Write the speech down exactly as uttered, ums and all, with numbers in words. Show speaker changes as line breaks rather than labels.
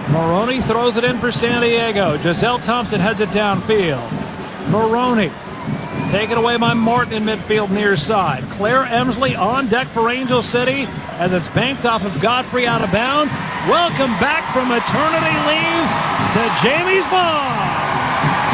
Maroney throws it in for San Diego. Giselle Thompson heads it downfield. Maroney taken away by Martin in midfield near side. Claire Emsley on deck for Angel City as it's banked off of Godfrey out of bounds. Welcome back from maternity leave to Jamie's Ball.